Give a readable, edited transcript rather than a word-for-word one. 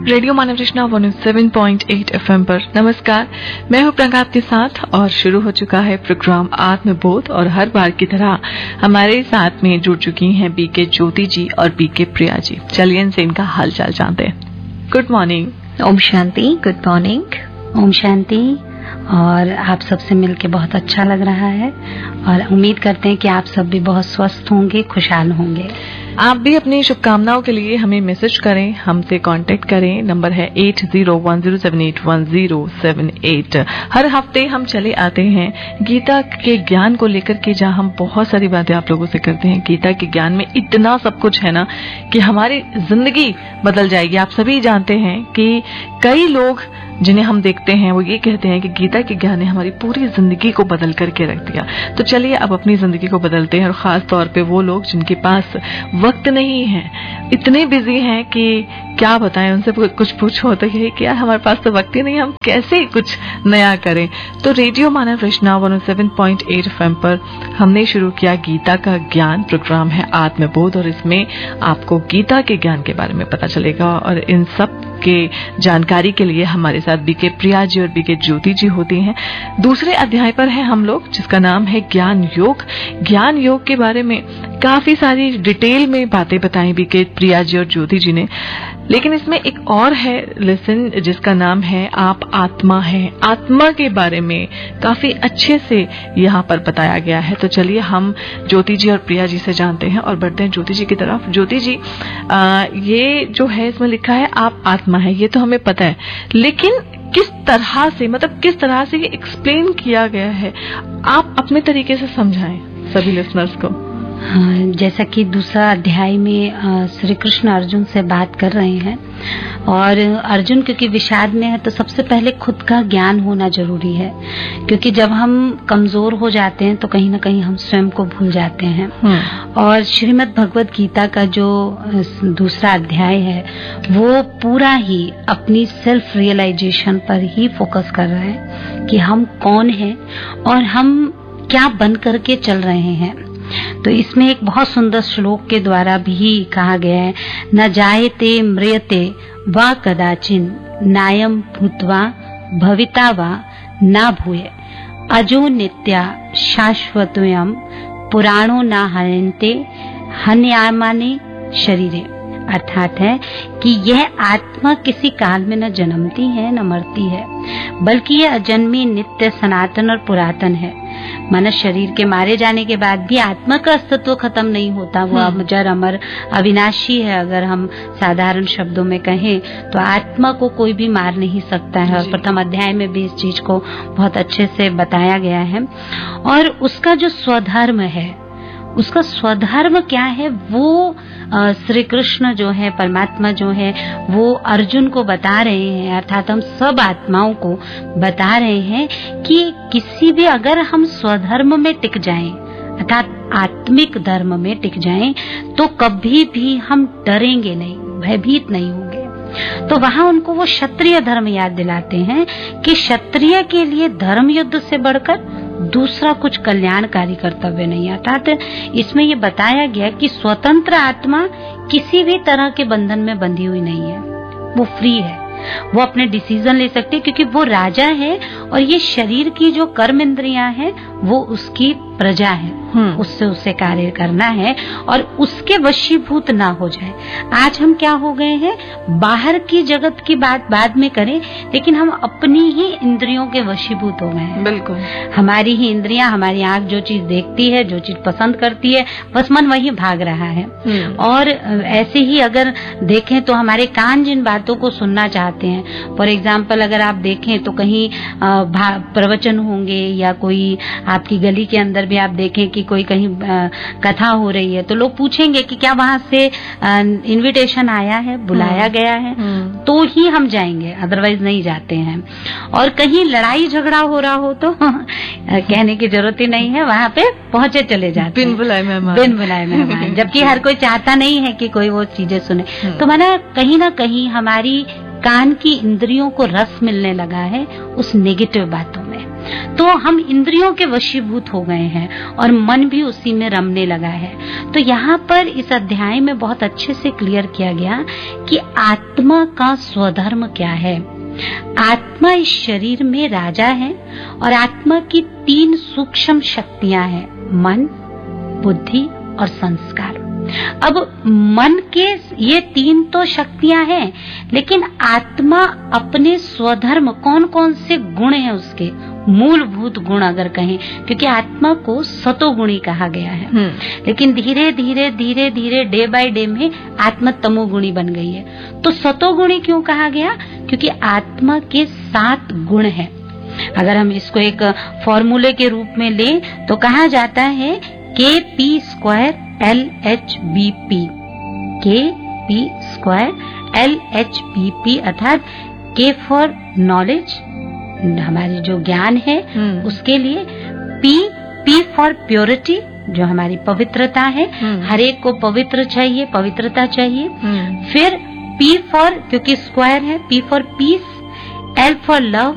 Radio मानव रचना 107.8 FM पर नमस्कार। मैं हूं प्रियंका आपके साथ और शुरू हो चुका है प्रोग्राम आत्मबोध। और हर बार की तरह हमारे साथ में जुड़ चुकी हैं बीके ज्योति जी और बीके प्रिया जी। चलिए इनसे इनका हालचाल जानते हैं। Good morning. Om Shanti. Good morning. Om Shanti. और आप सबसे मिलके बहुत अच्छा लग रहा है और उम्मीद करते हैं कि आप सब भी बहुत स्वस्थ होंगे, खुशहाल होंगे। आप भी अपनी शुभकामनाओं के लिए हमें मैसेज करें, हमसे कांटेक्ट करें। नंबर है 8010781078। हर हफ्ते हम चले आते हैं गीता के ज्ञान को लेकर के, जहां हम बहुत सारी बातें आप लोगों से करते हैं। गीता के ज्ञान में इतना सब कुछ है ना कि हमारी जिंदगी बदल जाएगी। आप सभी जानते हैं कि कई लोग जिन्हें हम देखते हैं वो ये कहते हैं कि गीता के ज्ञान ने हमारी पूरी जिंदगी को बदल करके रख दिया। तो चलिए अब अपनी जिंदगी को बदलते हैं, और खास तौर पे वो लोग जिनके पास वक्त नहीं है, इतने बिजी हैं कि क्या बताएं। उनसे कुछ पूछो तो यही कि यार हमारे पास तो वक्त ही नहीं, हम कैसे कुछ नया करें। तो रेडियो मानव रचना 107.8 FM पर हमने शुरू किया गीता का ज्ञान। प्रोग्राम है आत्मबोध और इसमें आपको गीता के ज्ञान के बारे में पता चलेगा। और इन सब के जानकारी के लिए हमारे साथ बीके प्रिया जी और बीके ज्योति जी होती हैं। दूसरे अध्याय पर हैं हम लोग, जिसका नाम है ज्ञान योग। ज्ञान योग के बारे में काफी सारी डिटेल में बातें बताई बीके प्रिया जी और ज्योति जी ने। लेकिन इसमें एक और है लेसन जिसका नाम है आप आत्मा है। आत्मा के बारे में काफी अच्छे से यहाँ पर बताया गया है। तो चलिए हम ज्योति जी और प्रिया जी से जानते हैं और बढ़ते हैं ज्योति जी की तरफ। ज्योति जी, ये जो है इसमें लिखा है आप आत्मा है, ये तो हमें पता है, लेकिन किस तरह से, मतलब किस तरह से ये एक्सप्लेन किया गया है, आप अपने तरीके से समझाएं सभी लिसनर्स को। जैसा कि दूसरा अध्याय में श्री कृष्ण अर्जुन से बात कर रहे हैं, और अर्जुन क्योंकि विषाद में है तो सबसे पहले खुद का ज्ञान होना जरूरी है। क्योंकि जब हम कमजोर हो जाते हैं तो कहीं ना कहीं हम स्वयं को भूल जाते हैं। और श्रीमद् भगवद गीता का जो दूसरा अध्याय है वो पूरा ही अपनी सेल्फ रियलाइजेशन पर ही फोकस कर रहा है कि हम कौन हैं और हम क्या बन करके चल रहे हैं। तो इसमें एक बहुत सुंदर श्लोक के द्वारा भी कहा गया है, न जायते म्रियते वा कदाचिन नायम भूत्वा भविता वा न भूय अजो नित्या शाश्वतोयम पुराणो न हन्यन्ते हन्यामाने शरीरे। अर्थात है कि यह आत्मा किसी काल में न जन्मती है न मरती है, बल्कि यह अजन्मी, नित्य, सनातन और पुरातन है। मनुष्य शरीर के मारे जाने के बाद भी आत्मा का अस्तित्व खत्म नहीं होता। वो अजर, अमर, अविनाशी है। अगर हम साधारण शब्दों में कहें तो आत्मा को कोई भी मार नहीं सकता है। और प्रथम अध्याय में भी इस चीज को बहुत अच्छे से बताया गया है। और उसका जो स्वधर्म है, उसका स्वधर्म क्या है, वो श्री कृष्ण जो है, परमात्मा जो है, वो अर्जुन को बता रहे हैं। अर्थात हम सब आत्माओं को बता रहे हैं कि किसी भी, अगर हम स्वधर्म में टिक जाएं, अर्थात आत्मिक धर्म में टिक जाएं, तो कभी भी हम डरेंगे नहीं, भयभीत नहीं होंगे। तो वहाँ उनको वो क्षत्रिय धर्म याद दिलाते हैं कि क्षत्रिय के लिए धर्म युद्ध से बढ़कर दूसरा कुछ कल्याणकारी कर्तव्य नहीं। अर्थात इसमें ये बताया गया कि स्वतंत्र आत्मा किसी भी तरह के बंधन में बंधी हुई नहीं है, वो फ्री है, वो अपने डिसीजन ले सकती है, क्योंकि वो राजा है और ये शरीर की जो कर्म इंद्रियां हैं वो उसकी प्रजा है, उससे उसे कार्य करना है और उसके वशीभूत ना हो जाए। आज हम क्या हो गए हैं, बाहर की जगत की बात बाद में करें, लेकिन हम अपनी ही इंद्रियों के वशीभूत हो गए हैं। बिल्कुल, हमारी ही इंद्रियां, हमारी आंख जो चीज देखती है, जो चीज पसंद करती है, बस मन वही भाग रहा है। और ऐसे ही अगर देखें तो हमारे कान जिन बातों को सुनना चाहते हैं, फॉर एग्जाम्पल अगर आप देखें तो कहीं प्रवचन होंगे या कोई आपकी गली के अंदर भी आप देखें कि कोई कहीं कथा हो रही है, तो लोग पूछेंगे कि क्या वहां से इनविटेशन आया है, बुलाया गया है, तो ही हम जाएंगे, अदरवाइज नहीं जाते हैं। और कहीं लड़ाई झगड़ा हो रहा हो तो कहने की जरूरत ही नहीं है, वहां पे पहुंचे चले जाते हैं, बिन बुलाए मेहमान। जबकि हर कोई चाहता नहीं है कि कोई वो चीजें सुने। तो माना कहीं ना कहीं हमारी कान की इंद्रियों को रस मिलने लगा है उस नेगेटिव बातों में, तो हम इंद्रियों के वशीभूत हो गए हैं और मन भी उसी में रमने लगा है। तो यहाँ पर इस अध्याय में बहुत अच्छे से क्लियर किया गया कि आत्मा का स्वधर्म क्या है। आत्मा इस शरीर में राजा है और आत्मा की 3 सूक्ष्म शक्तियां हैं, मन, बुद्धि और संस्कार। अब मन के ये 3 तो शक्तियां हैं, लेकिन आत्मा अपने स्वधर्म, कौन कौन से गुण हैं उसके, मूलभूत गुण अगर कहें, क्योंकि आत्मा को सतोगुणी कहा गया है, लेकिन धीरे धीरे धीरे धीरे डे बाय डे में आत्मा तमोगुणी बन गई है। तो सतोगुणी क्यों कहा गया? क्योंकि आत्मा के 7 गुण हैं। अगर हम इसको एक फॉर्मूले के रूप में लें तो कहा जाता है KP² LHBP, KP² LHBP, अर्थात K फॉर नॉलेज, हमारी जो ज्ञान है उसके लिए, P फॉर प्योरिटी, जो हमारी पवित्रता है, हर एक को पवित्र चाहिए, पवित्रता चाहिए। फिर P फॉर, क्योंकि स्क्वायर है, P for piece, L for love,